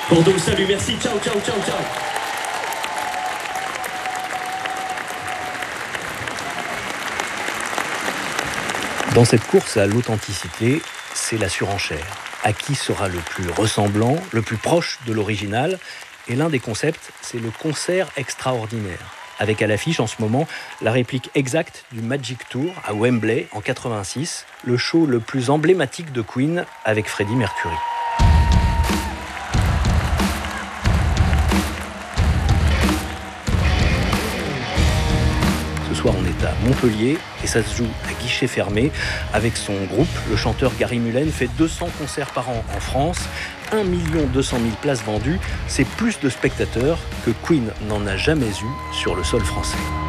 Bordeaux, salut, merci, ciao, ciao, ciao, ciao. Dans cette course à l'authenticité, c'est la surenchère. À qui sera le plus ressemblant, le plus proche de l'original? Et l'un des concepts, c'est le concert extraordinaire. Avec à l'affiche en ce moment la réplique exacte du Magic Tour à Wembley en 86, le show le plus emblématique de Queen avec Freddie Mercury. Ce soir, on est à Montpellier et ça se joue à guichet fermé. Avec son groupe, le chanteur Gary Mullen fait 200 concerts par an en France. 1 200 000 places vendues, c'est plus de spectateurs que Queen n'en a jamais eu sur le sol français.